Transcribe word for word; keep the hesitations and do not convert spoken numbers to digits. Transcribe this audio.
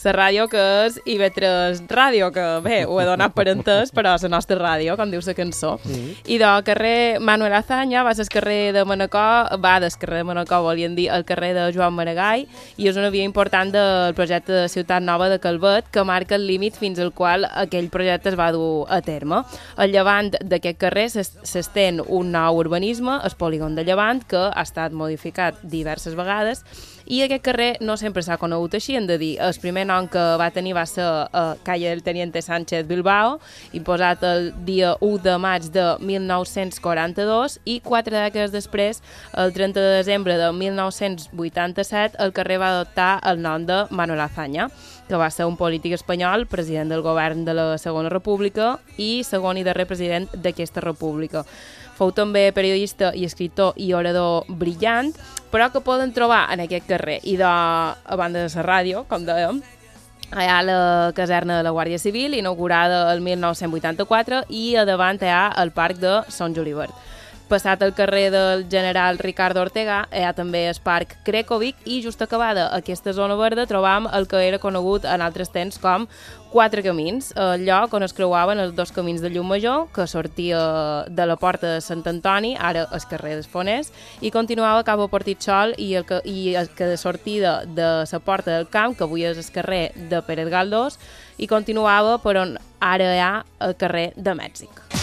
la ràdio que és I V tres Ràdio, que bé, ho he donat per entès, però és la nostra ràdio, com diu la cançó. Mm. I del carrer Manuel Azaña vas al carrer de Manacor, va del carrer de Manacor, volien dir, al carrer de Joan Maragall, i és una via important del projecte de Ciutat Nova de Calvet, que marca el límit fins al qual aquell projecte es va dur a terme. Al llevant d'aquest carrer s'estén un nou urbanisme, el polígon de Llevant, que ha estat modificat diverses vegades, i aquest carrer no sempre s'ha conegut així, hem de dir. El primer nom que va tenir va ser uh, Calle del Teniente Sánchez Bilbao, imposat el dia u de maig de mil nou-cents quaranta-dos, i quatre dècades després, el trenta de desembre de mil nou-cents vuitanta-set, el carrer va adoptar el nom de Manuel Azaña, que va ser un polític espanyol, president del govern de la Segona República i segon i darrer president d'aquesta república. Fou també periodista i escriptor i orador brillant, però que poden trobar en aquest carrer. I de, a banda de la ràdio, com dèiem, hi ha la caserna de la Guàrdia Civil, inaugurada el mil nou-cents vuitanta-quatre, i a davant hi ha el parc de Son Julivert. Passat el carrer del general Ricardo Ortega, hi ha també el parc Crècovic, i just acabada aquesta zona verda trobam el que era conegut en altres temps com Quatre Camins, el lloc on es creuaven els dos camins de Llucmajor, que sortia de la porta de Sant Antoni, ara el carrer dels Foners, i continuava cap a Portitxol, i el que, i el que de sortida de la porta del Camp, que avui és el carrer de Pérez Galdós, i continuava per on ara hi ha el carrer de Mèxic.